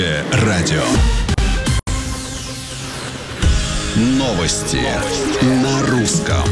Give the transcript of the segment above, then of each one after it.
Радио. Новости на русском.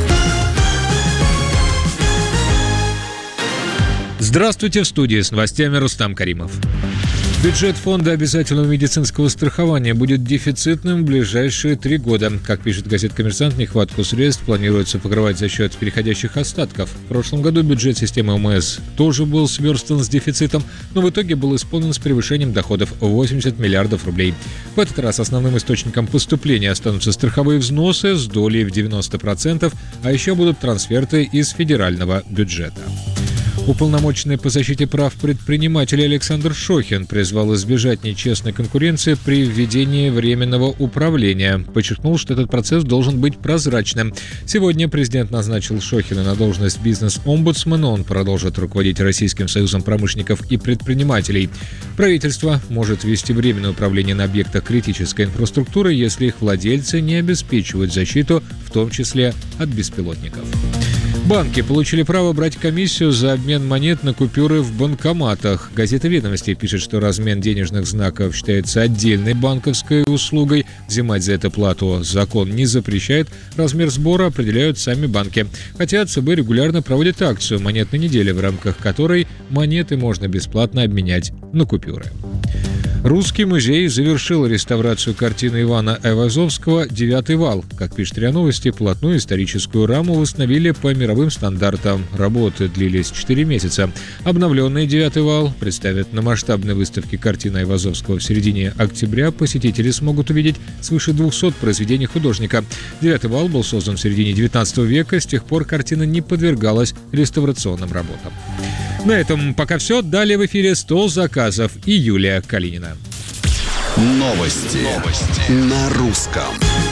Здравствуйте, в студии с новостями Рустам Каримов. Бюджет фонда обязательного медицинского страхования будет дефицитным в ближайшие 3 года. Как пишет газета «Коммерсант», нехватку средств планируется покрывать за счет переходящих остатков. В прошлом году бюджет системы ОМС тоже был сверстан с дефицитом, но в итоге был исполнен с превышением доходов в 80 миллиардов рублей. В этот раз основным источником поступления останутся страховые взносы с долей в 90%, а еще будут трансферты из федерального бюджета. Уполномоченный по защите прав предпринимателей Александр Шохин призвал избежать нечестной конкуренции при введении временного управления. Подчеркнул, что этот процесс должен быть прозрачным. Сегодня президент назначил Шохина на должность бизнес-омбудсмена. Он продолжит руководить Российским союзом промышленников и предпринимателей. Правительство может ввести временное управление на объектах критической инфраструктуры, если их владельцы не обеспечивают защиту, в том числе от беспилотников. Банки получили право брать комиссию за обмен монет на купюры в банкоматах. Газета «Ведомости» пишет, что размен денежных знаков считается отдельной банковской услугой. Взимать за это плату закон не запрещает. Размер сбора определяют сами банки. Хотя ЦБ регулярно проводит акцию «Монетной недели», в рамках которой монеты можно бесплатно обменять на купюры. Русский музей завершил реставрацию картины Ивана Айвазовского «Девятый вал». Как пишет РИА Новости, полотно историческую раму восстановили по мировым стандартам. Работы длились 4 месяца. Обновленный «Девятый вал» представят на масштабной выставке картины Айвазовского в середине октября. Посетители смогут увидеть свыше 200 произведений художника. «Девятый вал» был создан в середине 19 века. С тех пор картина не подвергалась реставрационным работам. На этом пока все. Далее в эфире «100 заказов» и Юлия Калинина. Новости на русском.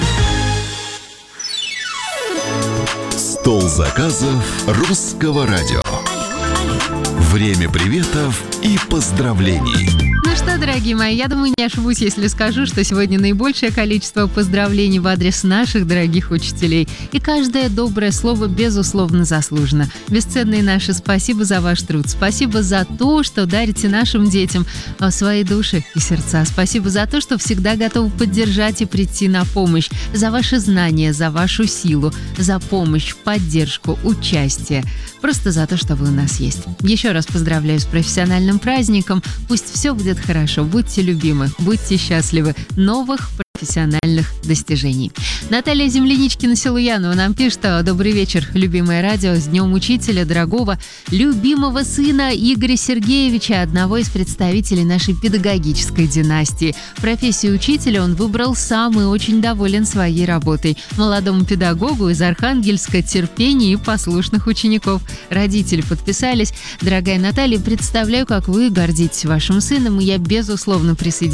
100 заказов русского радио. Время приветов и поздравлений. Ну что, дорогие мои, я думаю, не ошибусь, если скажу, что сегодня наибольшее количество поздравлений в адрес наших дорогих учителей. И каждое доброе слово, безусловно, заслужено. Бесценные наши, спасибо за ваш труд. Спасибо за то, что дарите нашим детям свои души и сердца. Спасибо за то, что всегда готовы поддержать и прийти на помощь. За ваши знания, за вашу силу, за помощь, поддержку, участие. Просто за то, что вы у нас есть. Еще раз поздравляю с профессиональным праздником. Пусть все будет хорошо. Будьте любимы, будьте счастливы. Новых профессиональных достижений. Наталья Земляничкина-Силуянова нам пишет: добрый вечер, любимое радио, с Днем Учителя, дорогого, любимого сына Игоря Сергеевича, одного из представителей нашей педагогической династии. Профессию учителя он выбрал сам и очень доволен своей работой. Молодому педагогу из Архангельска терпения и послушных учеников. Родители подписались. Дорогая Наталья, представляю, как вы гордитесь вашим сыном, и я, безусловно, присоединяюсь